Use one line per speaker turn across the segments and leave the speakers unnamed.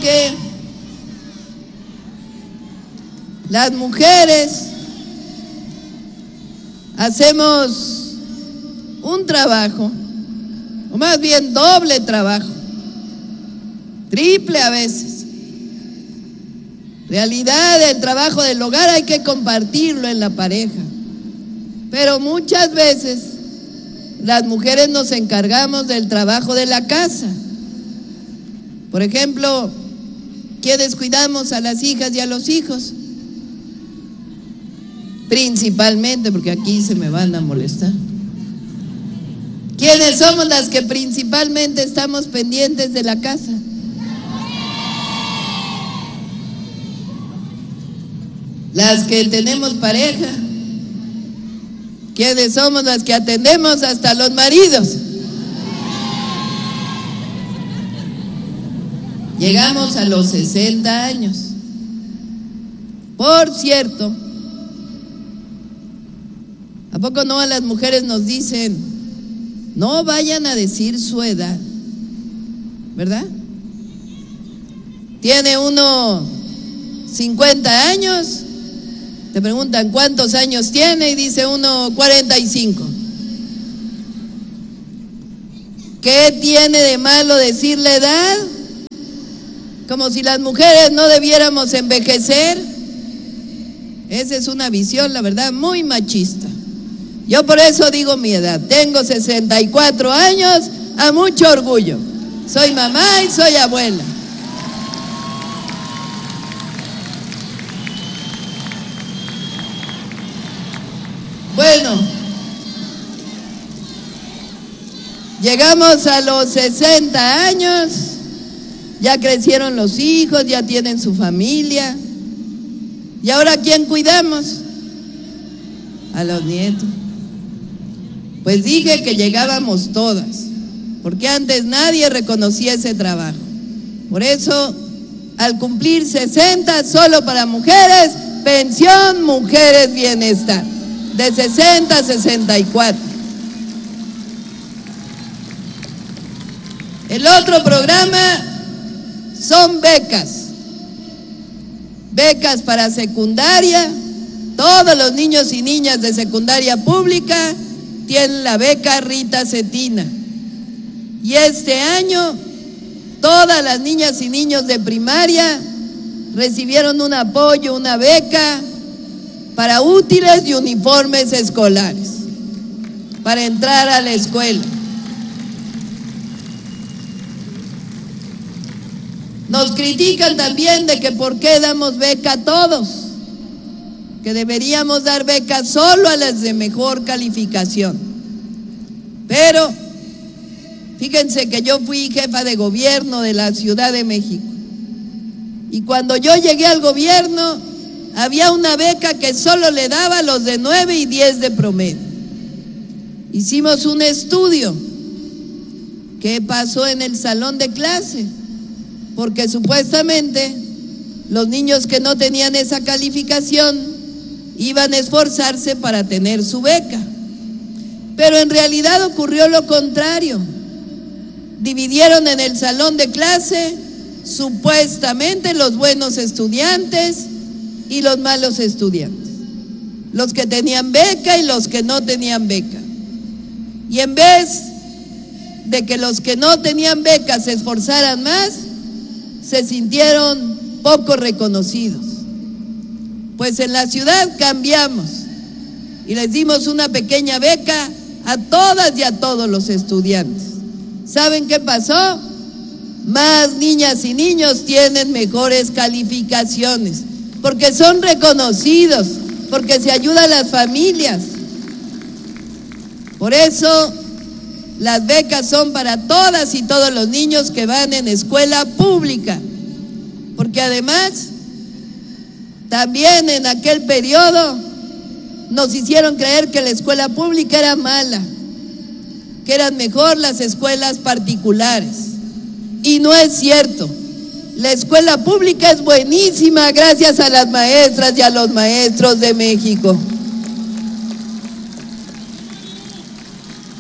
que las mujeres hacemos un trabajo, o más bien doble trabajo, triple a veces. En realidad, el trabajo del hogar hay que compartirlo en la pareja, pero muchas veces las mujeres nos encargamos del trabajo de la casa. Por ejemplo, ¿quiénes cuidamos a las hijas y a los hijos? Principalmente, porque aquí se me van a molestar. ¿Quiénes somos las que principalmente estamos pendientes de la casa? Las que tenemos pareja. ¿Quiénes somos las que atendemos hasta los maridos? Llegamos a los 60 años. Por cierto, ¿a poco no a las mujeres nos dicen, no vayan a decir su edad? ¿Verdad? Tiene uno 50 años, te preguntan cuántos años tiene y dice uno 45. ¿Qué tiene de malo decir la edad? Como si las mujeres no debiéramos envejecer. Esa es una visión, la verdad, muy machista. Yo por eso digo mi edad. Tengo 64 años, a mucho orgullo. Soy mamá y soy abuela. Bueno, llegamos a los 60 años, ya crecieron los hijos, ya tienen su familia. ¿Y ahora a quién cuidamos? A los nietos. Pues dije que llegábamos todas, porque antes nadie reconocía ese trabajo. Por eso, al cumplir 60, solo para mujeres, pensión Mujeres Bienestar, de 60 a 64. El otro programa son becas. Becas para secundaria. Todos los niños y niñas de secundaria pública tienen la beca Rita Cetina. Y este año, todas las niñas y niños de primaria recibieron un apoyo, una beca para útiles y uniformes escolares, para entrar a la escuela. Nos critican también de que por qué damos beca a todos, que deberíamos dar beca solo a las de mejor calificación. Pero fíjense que yo fui jefa de gobierno de la Ciudad de México, y cuando yo llegué al gobierno había una beca que solo le daba a los de 9 y 10 de promedio. Hicimos un estudio. ¿Qué pasó en el salón de clase? Porque supuestamente los niños que no tenían esa calificación iban a esforzarse para tener su beca. Pero en realidad ocurrió lo contrario. Dividieron en el salón de clase supuestamente los buenos estudiantes y los malos estudiantes, los que tenían beca y los que no tenían beca. Y en vez de que los que no tenían beca se esforzaran más, se sintieron poco reconocidos. Pues en la ciudad cambiamos y les dimos una pequeña beca a todas y a todos los estudiantes. ¿Saben qué pasó? Más niñas y niños tienen mejores calificaciones, porque son reconocidos, porque se ayuda a las familias. Por eso las becas son para todas y todos los niños que van en escuela pública, porque además también en aquel periodo nos hicieron creer que la escuela pública era mala, que eran mejor las escuelas particulares, y no es cierto. La escuela pública es buenísima gracias a las maestras y a los maestros de México.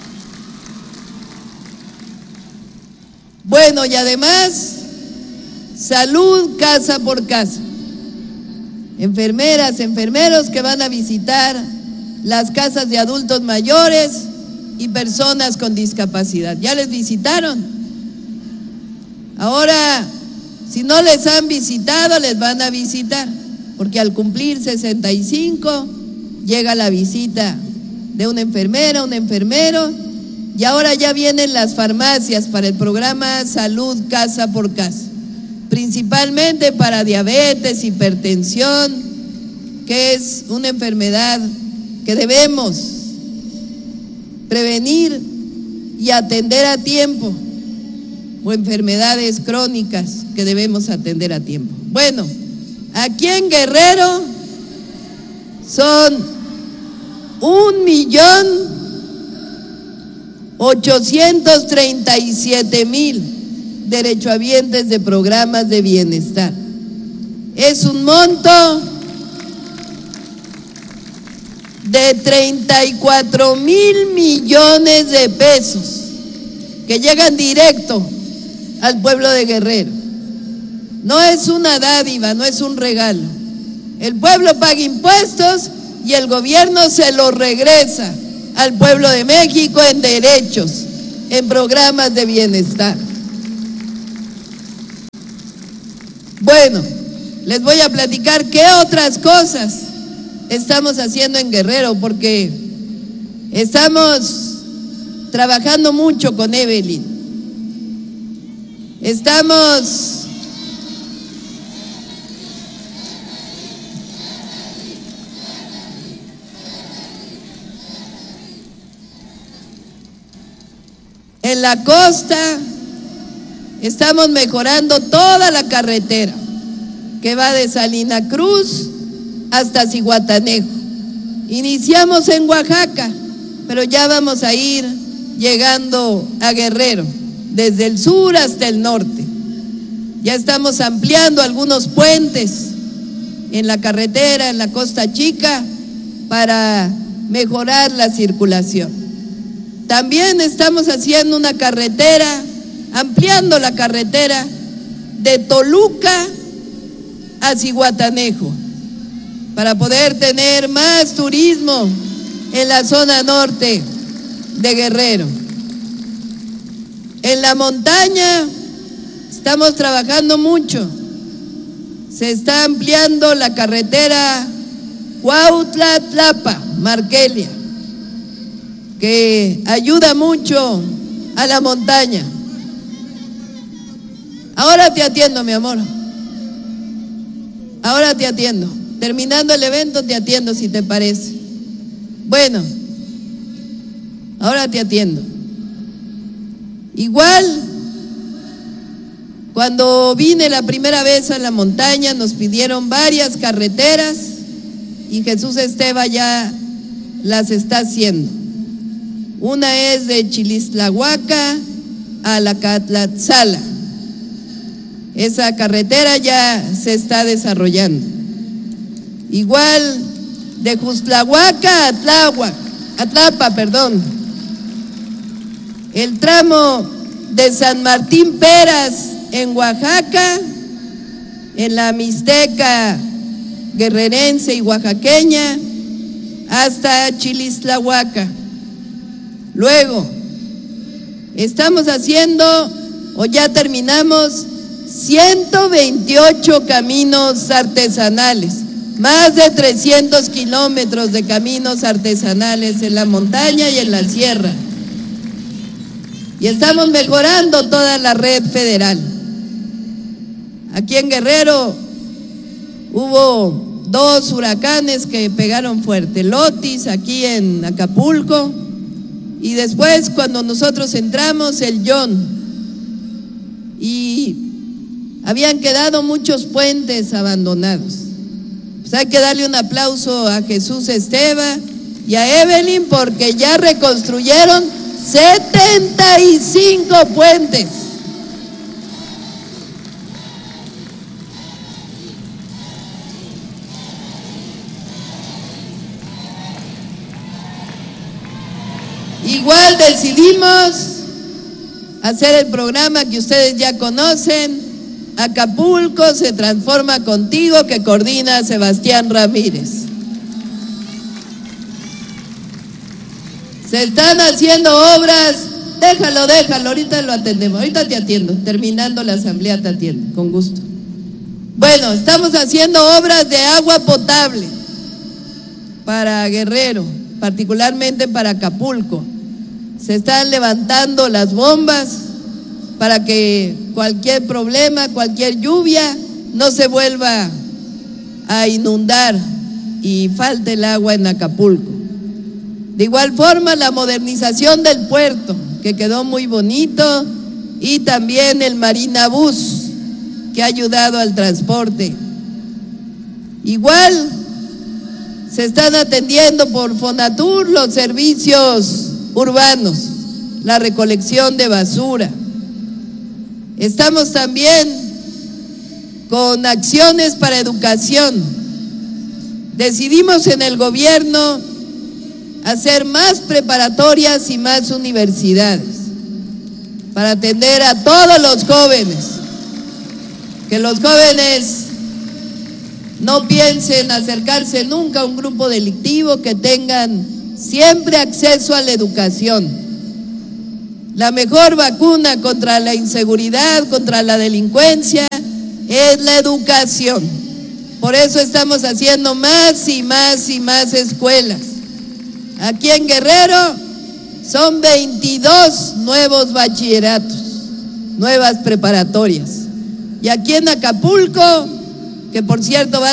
Bueno, y además salud casa por casa. Enfermeras, enfermeros que van a visitar las casas de adultos mayores y personas con discapacidad. ¿Ya les visitaron? Ahora, si no les han visitado, les van a visitar, porque al cumplir 65 llega la visita de una enfermera, un enfermero, y ahora ya vienen las farmacias para el programa Salud Casa por Casa, principalmente para diabetes, hipertensión, que es una enfermedad que debemos prevenir y atender a tiempo, o enfermedades crónicas que debemos atender a tiempo. Bueno, aquí en Guerrero son 1.837.000 derechohabientes de programas de bienestar. Es un monto de 34.000 millones de pesos que llegan directo al pueblo de Guerrero. No es una dádiva, no es un regalo. El pueblo paga impuestos y el gobierno se lo regresa al pueblo de México en derechos, en programas de bienestar. Bueno, les voy a platicar qué otras cosas estamos haciendo en Guerrero, porque estamos trabajando mucho con Evelyn. Estamos en la costa, estamos mejorando toda la carretera que va de Salina Cruz hasta Zihuatanejo. Iniciamos en Oaxaca, pero ya vamos a ir llegando a Guerrero, desde el sur hasta el norte. Ya estamos ampliando algunos puentes en la carretera, en la Costa Chica, para mejorar la circulación. También estamos haciendo una carretera, ampliando la carretera de Toluca a Zihuatanejo, para poder tener más turismo en la zona norte de Guerrero. En la montaña estamos trabajando mucho. Se está ampliando la carretera Cuautla-Tlapa, Marquelia, que ayuda mucho a la montaña. Ahora te atiendo, mi amor. Ahora te atiendo. Terminando el evento te atiendo, si te parece. Bueno, ahora te atiendo. Igual, cuando vine la primera vez a la montaña, nos pidieron varias carreteras y Jesús Esteva ya las está haciendo. Una es de Chilistlahuaca a la Catlatzala. Esa carretera ya se está desarrollando. Igual de Justlahuaca a Tlapa, el tramo de San Martín Peras en Oaxaca, en la Mixteca guerrerense y oaxaqueña, hasta Chilistlahuaca. Luego, estamos haciendo, o ya terminamos, 128 caminos artesanales, más de 300 kilómetros de caminos artesanales en la montaña y en la sierra. Y estamos mejorando toda la red federal. Aquí en Guerrero hubo 2 huracanes que pegaron fuerte, el Otis aquí en Acapulco, y después cuando nosotros entramos el John, y habían quedado muchos puentes abandonados. Pues hay que darle un aplauso a Jesús Esteva y a Evelyn, porque ya reconstruyeron 75 puentes. Igual decidimos hacer el programa que ustedes ya conocen, Acapulco se transforma contigo, que coordina Sebastián Ramírez. Se están haciendo obras, déjalo, ahorita lo atendemos, ahorita te atiendo, terminando la asamblea te atiendo, con gusto. Bueno, estamos haciendo obras de agua potable para Guerrero, particularmente para Acapulco. Se están levantando las bombas para que cualquier problema, cualquier lluvia, no se vuelva a inundar y falte el agua en Acapulco. De igual forma, la modernización del puerto, que quedó muy bonito, y también el Marina Bus, que ha ayudado al transporte. Igual se están atendiendo por Fonatur los servicios urbanos, la recolección de basura. Estamos también con acciones para educación. Decidimos en el gobierno hacer más preparatorias y más universidades para atender a todos los jóvenes. Que los jóvenes no piensen acercarse nunca a un grupo delictivo, que tengan siempre acceso a la educación. La mejor vacuna contra la inseguridad, contra la delincuencia, es la educación. Por eso estamos haciendo más y más y más escuelas. Aquí en Guerrero son 22 nuevos bachilleratos, nuevas preparatorias. Y aquí en Acapulco, que por cierto van